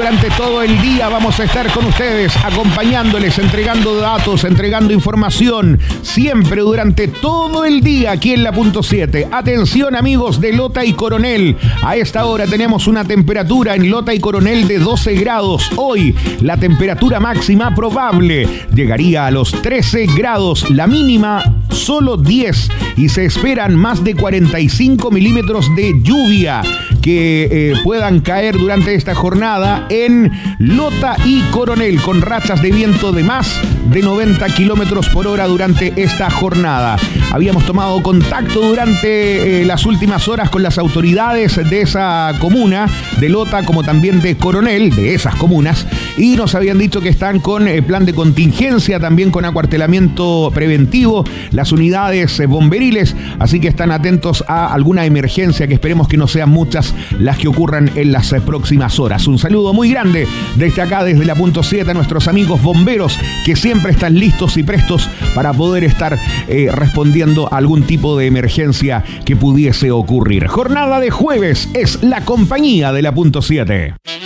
durante todo el día vamos a estar con ustedes, acompañándoles, entregando datos, entregando información, siempre durante todo el día aquí en la Punto 7. Atención amigos de Lota y Coronel, a esta hora tenemos una temperatura en Lota y Coronel de 12 grados. Hoy la temperatura máxima probable llegaría a los 13 grados, la mínima solo 10 y se esperan más de 45 milímetros de lluvia que puedan caer durante esta jornada en Lota y Coronel, con rachas de viento de más de 90 kilómetros por hora durante esta jornada. Habíamos tomado contacto durante las últimas horas con las autoridades de esa comuna, de Lota como también de Coronel, de esas comunas, y nos habían dicho que están con plan de contingencia, también con acuartelamiento preventivo, las unidades bomberiles, así que están atentos a alguna emergencia, que esperemos que no sean muchas las que ocurran en las próximas horas. Un saludo muy grande desde acá, desde la Punto 7, a nuestros amigos bomberos que siempre están listos y prestos para poder estar respondiendo a algún tipo de emergencia que pudiese ocurrir. Jornada de jueves es la compañía de la Punto 7.